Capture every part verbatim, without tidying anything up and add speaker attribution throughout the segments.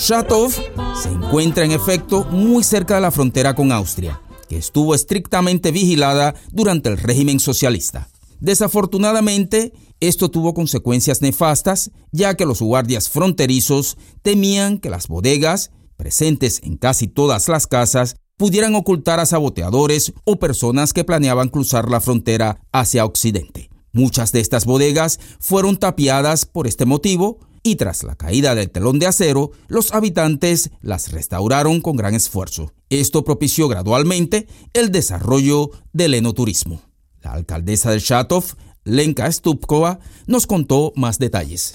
Speaker 1: Šatov se encuentra en efecto muy cerca de la frontera con Austria, que estuvo estrictamente vigilada durante el régimen socialista. Desafortunadamente, esto tuvo consecuencias nefastas, ya que los guardias fronterizos temían que las bodegas, presentes en casi todas las casas, pudieran ocultar a saboteadores o personas que planeaban cruzar la frontera hacia Occidente. Muchas de estas bodegas fueron tapiadas por este motivo y tras la caída del telón de acero, los habitantes las restauraron con gran esfuerzo. Esto propició gradualmente el desarrollo del enoturismo. La alcaldesa de Šatov, Lenka Stupkova, nos contó más detalles.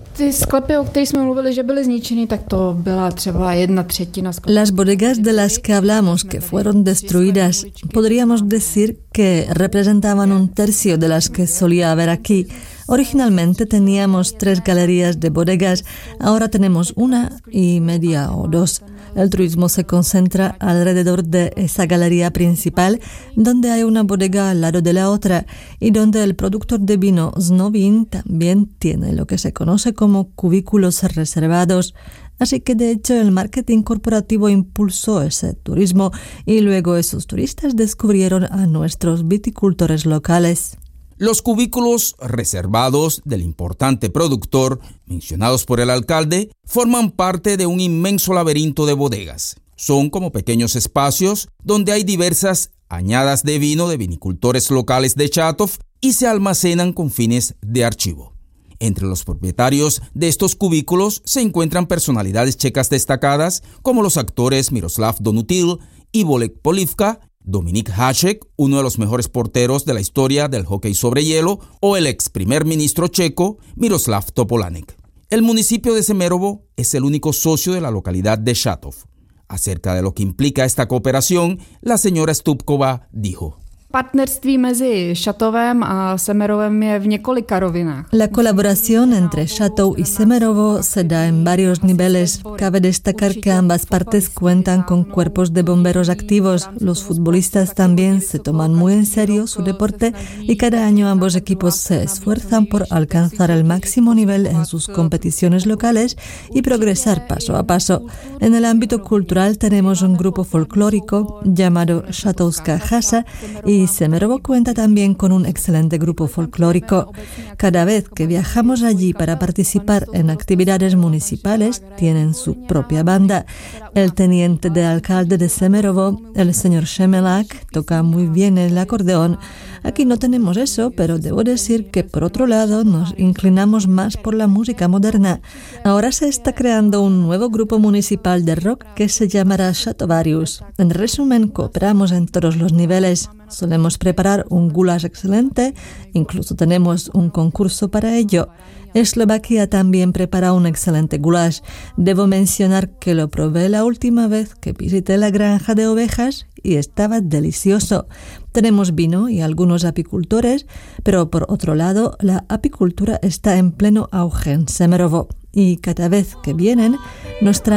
Speaker 2: Las bodegas de las que hablamos que fueron destruidas, podríamos decir que representaban un tercio de las que solía haber aquí. Originalmente teníamos tres galerías de bodegas, ahora tenemos una y media o dos. El turismo se concentra alrededor de esa galería principal, donde hay una bodega al lado de la otra y donde el productor de vino Znovin también tiene lo que se conoce como cubículos reservados. Así que de hecho el marketing corporativo impulsó ese turismo y luego esos turistas descubrieron a nuestros viticultores locales.
Speaker 1: Los cubículos reservados del importante productor, mencionados por el alcalde, forman parte de un inmenso laberinto de bodegas. Son como pequeños espacios donde hay diversas añadas de vino de vinicultores locales de Šatov y se almacenan con fines de archivo. Entre los propietarios de estos cubículos se encuentran personalidades checas destacadas como los actores Miroslav Donutil y Bolek Polivka, Dominik Hašek, uno de los mejores porteros de la historia del hockey sobre hielo, o el ex primer ministro checo Miroslav Topolánek. El municipio de Semerovo es el único socio de la localidad de Šatov. Acerca de lo que implica esta cooperación, la señora Stupkova dijo:
Speaker 3: Partnerství mezi Šatovem a Semerovem je v několika rovinách.
Speaker 2: La colaboración entre Šatov y Semerovo se da en varios niveles. Cabe destacar que ambas partes cuentan con cuerpos de bomberos activos. Los futbolistas también se toman muy en serio su deporte y cada año ambos equipos se esfuerzan por alcanzar el máximo nivel en sus competiciones locales y progresar paso a paso. En el ámbito cultural tenemos un grupo folclórico llamado Šatovská Chasa y Y Semerovo cuenta también con un excelente grupo folclórico. Cada vez que viajamos allí para participar en actividades municipales, tienen su propia banda. El teniente de alcalde de Semerovo, el señor Shemelak, toca muy bien el acordeón. Aquí no tenemos eso, pero debo decir que por otro lado nos inclinamos más por la música moderna. Ahora se está creando un nuevo grupo municipal de rock que se llamará Šatovarius. En resumen, cooperamos en todos los niveles. Solemos preparar un goulash excelente, incluso tenemos un concurso para ello. Eslovaquia también prepara un excelente goulash. Debo mencionar que lo probé la última vez que visité la granja de ovejas y estaba delicioso. Tenemos vino y algunos apicultores, pero por otro lado, la apicultura está en pleno auge en Semerovo y cada vez que vienen nos traen